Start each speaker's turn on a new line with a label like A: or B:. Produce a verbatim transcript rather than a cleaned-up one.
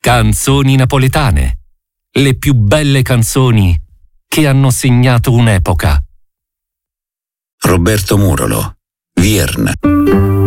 A: Canzoni napoletane. Le più belle canzoni che hanno segnato un'epoca.
B: Roberto Murolo, Vierna.